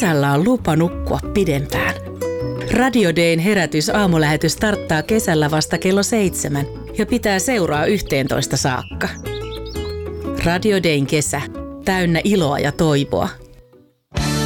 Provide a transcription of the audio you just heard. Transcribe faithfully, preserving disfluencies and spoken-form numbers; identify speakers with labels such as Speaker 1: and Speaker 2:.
Speaker 1: kesällä on lupa nukkua pidempään. Radio Dayn herätys aamulähetys starttaa kesällä vasta kello seitsemän ja pitää seuraa yhteentoista saakka. Radio Dayn kesä, täynnä iloa ja toivoa.